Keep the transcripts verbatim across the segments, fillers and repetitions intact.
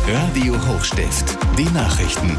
Radio Hochstift, die Nachrichten.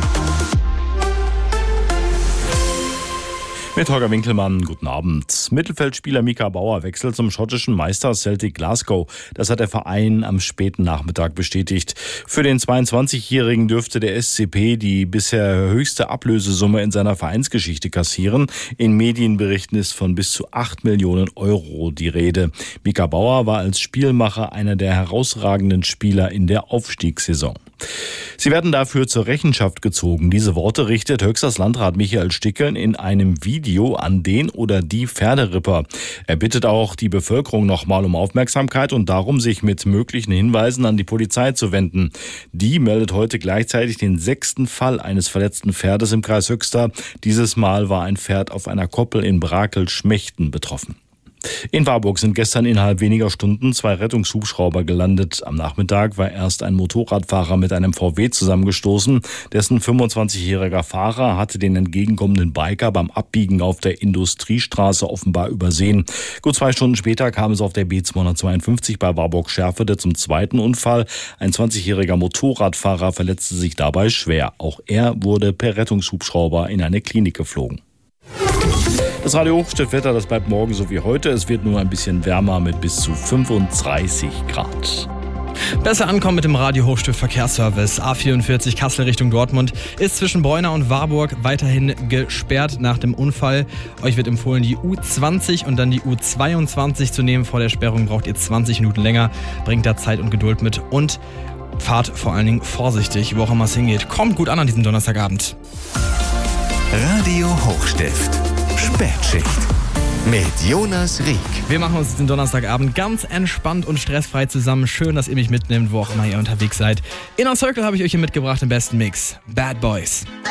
Mit Holger Winkelmann, guten Abend. Mittelfeldspieler Mika Bauer wechselt zum schottischen Meister Celtic Glasgow. Das hat der Verein am späten Nachmittag bestätigt. Für den zweiundzwanzigjährigen dürfte der S C P die bisher höchste Ablösesumme in seiner Vereinsgeschichte kassieren. In Medienberichten ist von bis zu acht Millionen Euro die Rede. Mika Bauer war als Spielmacher einer der herausragenden Spieler in der Aufstiegssaison. Sie werden dafür zur Rechenschaft gezogen. Diese Worte richtet Höchsters Landrat Michael Stickeln in einem Video an den oder die Pferderipper. Er bittet auch die Bevölkerung nochmal um Aufmerksamkeit und darum, sich mit möglichen Hinweisen an die Polizei zu wenden. Die meldet heute gleichzeitig den sechsten Fall eines verletzten Pferdes im Kreis Höxter. Dieses Mal war ein Pferd auf einer Koppel in Brakel-Schmechten betroffen. In Warburg sind gestern innerhalb weniger Stunden zwei Rettungshubschrauber gelandet. Am Nachmittag war erst ein Motorradfahrer mit einem V W zusammengestoßen. Dessen fünfundzwanzigjähriger Fahrer hatte den entgegenkommenden Biker beim Abbiegen auf der Industriestraße offenbar übersehen. Gut zwei Stunden später kam es auf der B zweihundertzweiundfünfzig bei Warburg-Scherfede zum zweiten Unfall. Ein zwanzigjähriger Motorradfahrer verletzte sich dabei schwer. Auch er wurde per Rettungshubschrauber in eine Klinik geflogen. Das Radio Hochstift-Wetter, das bleibt morgen so wie heute. Es wird nur ein bisschen wärmer mit bis zu fünfunddreißig Grad. Besser ankommen mit dem Radio Hochstift Verkehrsservice. A vierundvierzig Kassel Richtung Dortmund ist zwischen Beuna und Warburg weiterhin gesperrt nach dem Unfall. Euch wird empfohlen, die U zwanzig und dann die U zweiundzwanzig zu nehmen. Vor der Sperrung braucht ihr zwanzig Minuten länger. Bringt da Zeit und Geduld mit und fahrt vor allen Dingen vorsichtig, wo auch immer es hingeht. Kommt gut an an diesem Donnerstagabend. Radio Hochstift. Spätschicht mit Jonas Rieck. Wir machen uns den Donnerstagabend ganz entspannt und stressfrei zusammen. Schön, dass ihr mich mitnimmt, wo auch immer ihr unterwegs seid. Inner Circle habe ich euch hier mitgebracht im besten Mix. Bad Boys.